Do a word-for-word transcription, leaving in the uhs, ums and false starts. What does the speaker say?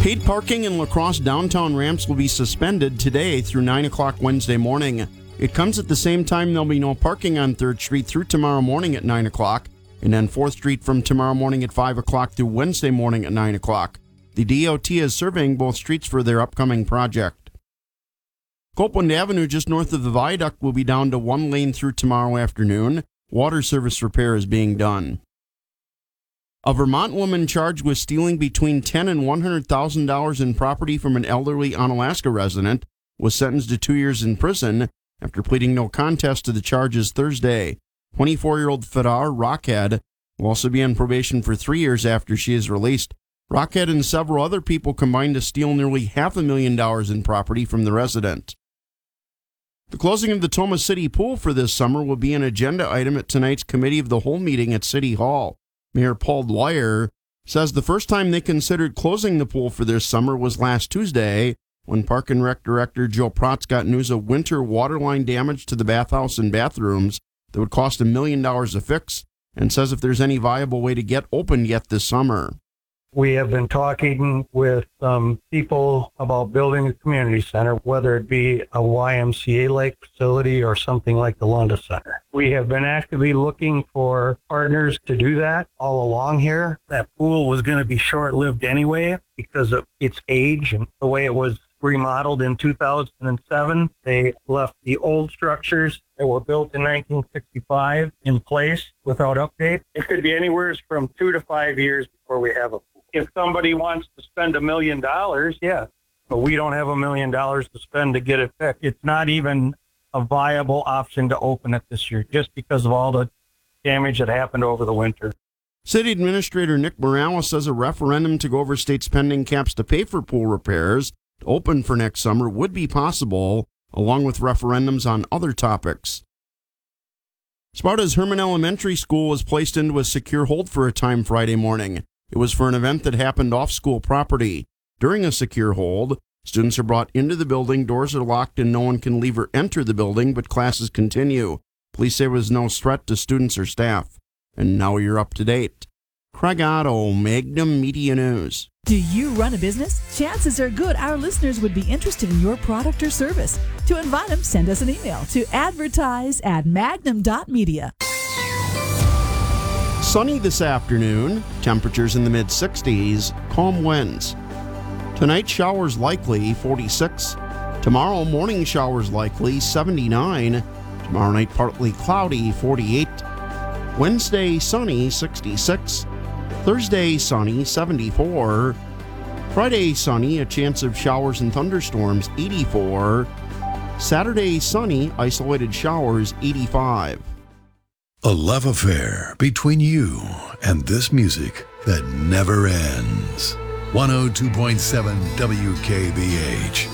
Paid parking in La Crosse downtown ramps will be suspended today through nine o'clock Wednesday morning. It comes at the same time there'll be no parking on third Street through tomorrow morning at nine o'clock, and then fourth Street from tomorrow morning at five o'clock through Wednesday morning at nine o'clock. The D O T is surveying both streets for their upcoming project. Copeland Avenue, just north of the viaduct, will be down to one lane through tomorrow afternoon. Water service repair is being done. A Vermont woman charged with stealing between ten thousand dollars and one hundred thousand dollars in property from an elderly Onalaska resident was sentenced to two years in prison after pleading no contest to the charges Thursday. twenty-four-year-old Fedar Rockhead will also be on probation for three years after she is released. Rockhead and several other people combined to steal nearly half a million dollars in property from the resident. The closing of the Toma City Pool for this summer will be an agenda item at tonight's Committee of the Whole meeting at City Hall. Mayor Paul Dwyer says the first time they considered closing the pool for this summer was last Tuesday, when Park and Rec Director Joe Protz got news of winter waterline damage to the bathhouse and bathrooms that would cost a million dollars to fix, and says if there's any viable way to get open yet this summer. We have been talking with some people about building a community center, whether it be a Y M C A-like facility or something like the Lunda Center. We have been actively looking for partners to do that all along here. That pool was going to be short-lived anyway because of its age and the way it was remodeled in two thousand seven. They left the old structures that were built in nineteen sixty-five in place without update. It could be anywhere from two to five years before we have a pool. If somebody wants to spend a million dollars, yeah, but we don't have a million dollars to spend to get it fixed. It's not even a viable option to open it this year just because of all the damage that happened over the winter. City Administrator Nick Morales says a referendum to go over state spending caps to pay for pool repairs to open for next summer would be possible, along with referendums on other topics. Sparta's Herman Elementary School was placed into a secure hold for a time Friday morning. It was for an event that happened off school property. During a secure hold, students are brought into the building, doors are locked, and no one can leave or enter the building, but classes continue. Police say there was no threat to students or staff. And now you're up to date. Craig Otto, Magnum Media News. Do you run a business? Chances are good our listeners would be interested in your product or service. To invite them, send us an email to advertise at magnum dot media. Sunny this afternoon, temperatures in the mid sixties, calm winds. Tonight, showers likely, forty-six. Tomorrow, morning showers likely, seventy-nine. Tomorrow night, partly cloudy, forty-eight. Wednesday, sunny, sixty-six. Thursday, sunny, seventy-four. Friday, sunny, a chance of showers and thunderstorms, eighty-four. Saturday, sunny, isolated showers, eighty-five. A love affair between you and this music that never ends. one oh two point seven W K B H.